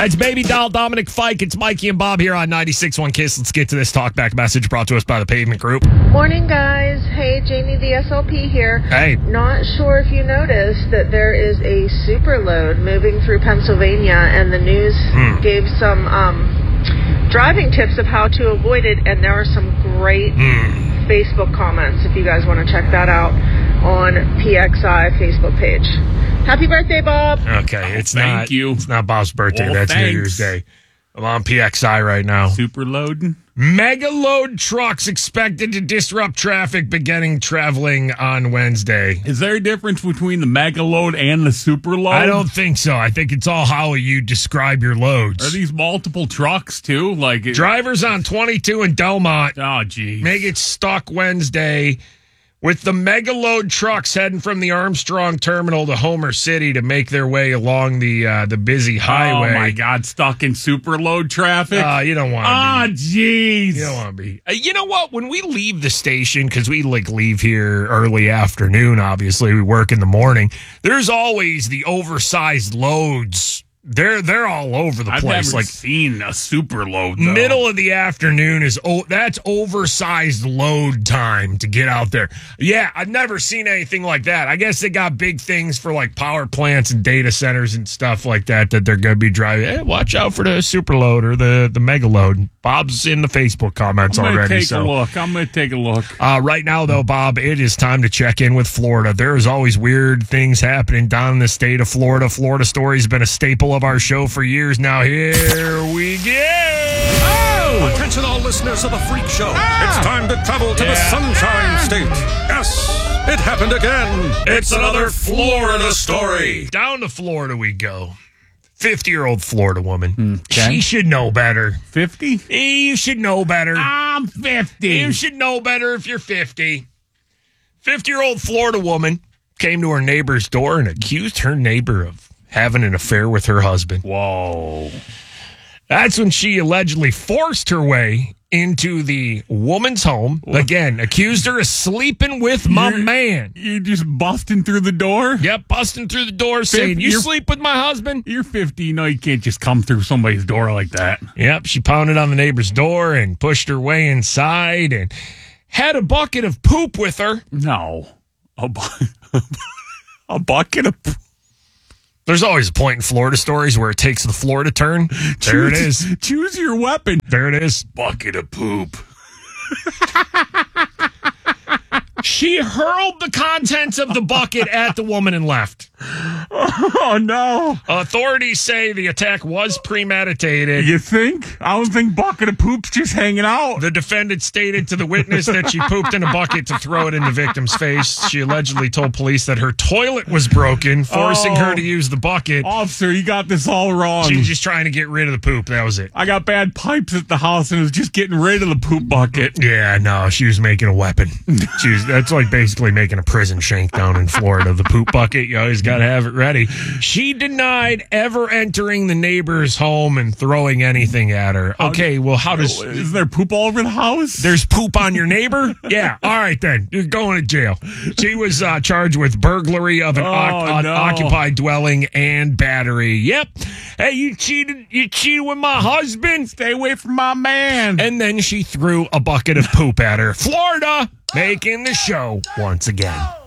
That's Baby Doll, Dominic Fike. It's Mikey and Bob here on 96.1 KISS. Let's get to this talkback message brought to us by the Pavement Group. Morning, guys. Hey, Jamie the SLP here. Hey. Not sure if you noticed that there is a superload moving through Pennsylvania, and the news gave some driving tips of how to avoid it, and there are some great Facebook comments if you guys want to check that out on PXI Facebook page. Happy birthday, Bob. Okay, Thank you. It's not Bob's birthday. Oh, That's thanks. New Year's Day. I'm on PXI right now. Super loading. Mega load trucks expected to disrupt traffic beginning traveling on Wednesday. Is there a difference between the mega load and the super load? I don't think so. I think it's all how you describe your loads. Are these multiple trucks too? Like Drivers on 22 in Delmont Oh, geez. may get stuck Wednesday with the mega load trucks heading from the Armstrong Terminal to Homer City to make their way along the busy highway. Oh my God! Stuck in super load traffic. You don't want to Ah, be. jeez. You don't want to be. You know what? When we leave the station, because we leave here early afternoon, obviously we work in the morning. There's always the oversized loads. They're all over the I've place. never seen a super load. Though. Middle of the afternoon that's oversized load time to get out there. Yeah, I've never seen anything like that. I guess they got big things for like power plants and data centers and stuff like that they're going to be driving. Hey, watch out for the super load or the mega load. Bob's in the Facebook comments I'm gonna already. take a look. I'm going to take a look. Right now, though, Bob, it is time to check in with Florida. There's always weird things happening down in the state of Florida. Florida Stories have been a staple of our show for years now. Here we go. Attention all listeners of the Freak Show. It's time to travel to the Sunshine State. Yes, it happened again. It's another Florida story. Down to Florida we go. 50-year-old Florida woman. Okay. She should know better. 50? You should know better. I'm 50. You should know better if you're 50. 50-year-old Florida woman came to her neighbor's door and accused her neighbor of having an affair with her husband. Whoa. That's when she allegedly forced her way into the woman's home. Again, accused her of sleeping with my man. You're just busting through the door? Yep, busting through the door saying, you sleep with my husband? You're 50. You know you can't just come through somebody's door like that. Yep, she pounded on the neighbor's door and pushed her way inside and had a bucket of poop with her. No. A bucket of poop. There's always a point in Florida stories where it takes the Florida turn. There it is. Choose your weapon. There it is. Bucket of poop. She hurled the contents of the bucket at the woman and left. Oh, no. Authorities say the attack was premeditated. You think? I don't think bucket of poop's just hanging out. The defendant stated to the witness that she pooped in a bucket to throw it in the victim's face. She allegedly told police that her toilet was broken, forcing her to use the bucket. Officer, you got this all wrong. She was just trying to get rid of the poop. That was it. I got bad pipes at the house and was just getting rid of the poop bucket. Yeah, no, she was making a weapon. That's like basically making a prison shank down in Florida. The poop bucket, you always got to have it ready. She denied ever entering the neighbor's home and throwing anything at her. Okay, well, how does... Is there poop all over the house? There's poop on your neighbor? Yeah, all right then. You're going to jail. She was charged with burglary of an occupied dwelling and battery. Yep. Hey, you cheated with my husband? Stay away from my man. And then she threw a bucket of poop at her. Florida making the show once again.